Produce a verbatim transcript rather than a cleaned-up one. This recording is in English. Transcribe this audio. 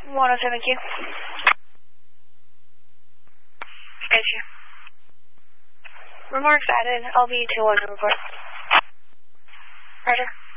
one oh seven Q. Gotcha. We're more excited. I'll be two one report. Roger.